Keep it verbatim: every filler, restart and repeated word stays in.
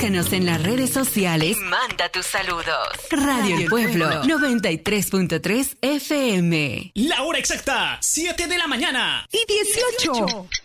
Búscanos en las redes sociales y manda tus saludos. Radio El Pueblo, noventa y tres punto tres F M. La hora exacta, siete de la mañana. Y dieciocho.